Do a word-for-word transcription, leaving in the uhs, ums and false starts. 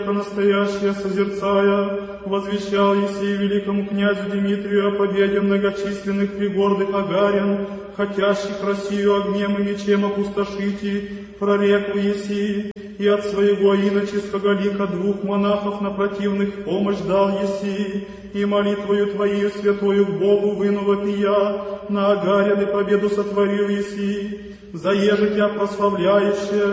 века настоящее созерцая, возвещал Есей великому князю Дмитрию о победе многочисленных пригордых агарян, хотящих Россию огнем и мечем опустошить, и прорек Есей, и от своего иноческого лика двух монахов на противных в помощь дал Есей, и молитвою Твоею святою к Богу выну вопия, на агаряны победу сотворил Есей, заеже Тя прославляющее,